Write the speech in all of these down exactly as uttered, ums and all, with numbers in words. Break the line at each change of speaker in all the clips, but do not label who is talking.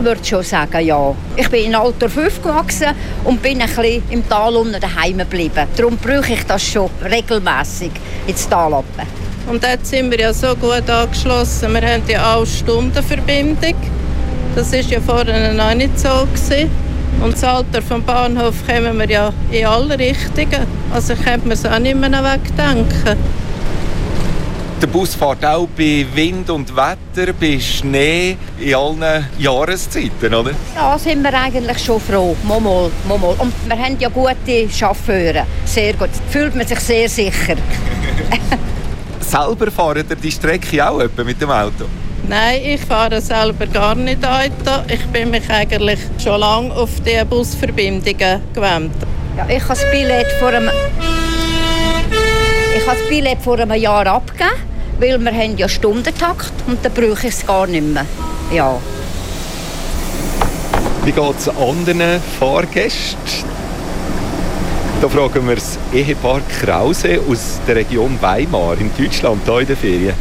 Ich würde schon sagen, ja. Ich bin in Alter fünf gewachsen und bin ein bisschen im Tal unten daheim geblieben. Darum brauche ich das schon regelmässig ins Talappen.
Und dort sind wir ja so gut angeschlossen. Wir haben ja auch Stundenverbindung. Das war ja vorher noch nicht so gewesen. Und das Alter vom Bahnhof kommen wir ja in alle Richtungen. Also könnte man es auch nicht mehr wegdenken.
Der Bus fährt auch bei Wind und Wetter, bei Schnee, in allen Jahreszeiten, oder?
Ja, sind wir eigentlich schon froh. Momol, momol. Und wir haben ja gute Chauffeure. Sehr gut. Da fühlt man sich sehr sicher.
Selber fahren ihr die Strecke auch etwa mit dem Auto?
Nein, ich fahre selber gar nicht Auto. Ich bin mich eigentlich schon lange auf diese Busverbindungen gewöhnt.
Ja, ich habe das Billett vor einem, ich habe das Billett vor einem Jahr abgegeben, weil wir haben ja Stundentakt und dann brauche ich es gar nicht mehr. Ja.
Wie geht es anderen Fahrgästen? Da fragen wir das Ehepaar Krause aus der Region Weimar in Deutschland, hier in den Ferien.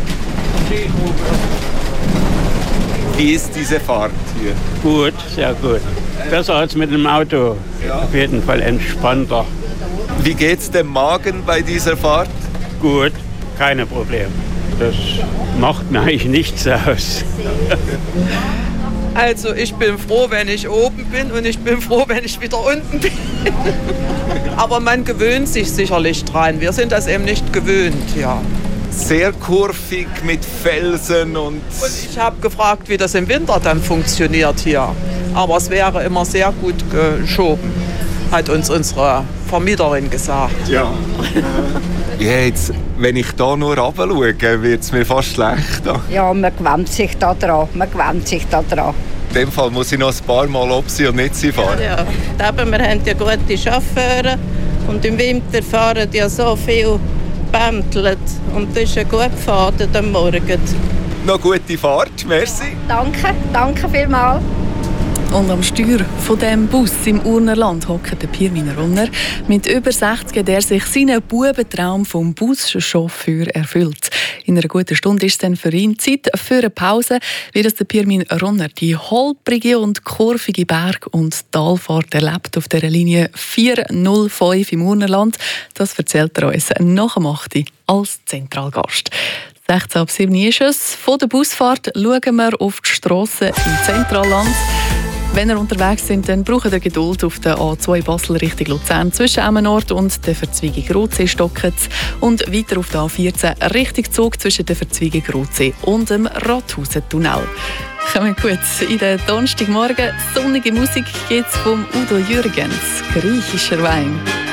Wie ist diese Fahrt hier?
Gut, sehr gut. Besser als mit dem Auto. Ja. Auf jeden Fall entspannter.
Wie geht's dem Magen bei dieser Fahrt?
Gut, keine Probleme. Das macht mir eigentlich nichts aus.
Also ich bin froh, wenn ich oben bin und ich bin froh, wenn ich wieder unten bin. Aber man gewöhnt sich sicherlich dran. Wir sind das eben nicht gewöhnt, ja.
Sehr kurvig mit Felsen und...
Und ich habe gefragt, wie das im Winter dann funktioniert hier. Aber es wäre immer sehr gut geschoben, hat uns unsere Vermieterin gesagt.
Ja. Ja, jetzt, wenn ich da nur runter schaue, wird es mir fast schlecht.
Ja, man gewöhnt sich da dran. Man gewöhnt sich da dran.
In dem Fall muss ich noch ein paar Mal ob sie und nicht sie fahren.
Ja, ja. Eben, wir haben ja gute Chauffeure und im Winter fahren ja so viel pendelt. Und das ist ein guter Faden am Morgen.
Noch gute Fahrt, merci.
Danke, danke vielmals.
Und am Steuer von diesem Bus im Urnerland hockt der Pirmin Runner. Mit über sechzig, der sich seinen Bubentraum vom Buschauffeur erfüllt. In einer guten Stunde ist es dann für ihn Zeit für eine Pause, wie das der Pirmin Runner die holprige und kurvige Berg- und Talfahrt erlebt auf der Linie vier null fünf im Urnerland. Das erzählt er uns nach dem acht als Zentralgast. sechzehn ab sieben ist es. Von der Busfahrt schauen wir auf die Strassen im Zentralland. Wenn ihr unterwegs sind, dann braucht ihr Geduld auf der A zwei Basel Richtung Luzern zwischen Emmenort und der Verzweigung Rotsee stocket und weiter auf der A vierzehn Richtung Zug zwischen der Verzweigung Rotsee und dem Rathausentunnel. Kommen gut in den Donnerstagmorgen. Sonnige Musik geht's vom Udo Jürgens, griechischer Wein.